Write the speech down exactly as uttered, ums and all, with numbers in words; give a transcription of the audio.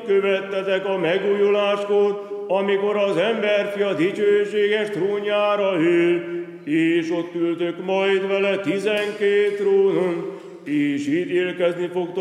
Követtetek a megújuláskor, amikor az emberfia dicsőséges trónjára ül, és ott ültök majd vele tizenkét trónon, és ítélkezni fogtok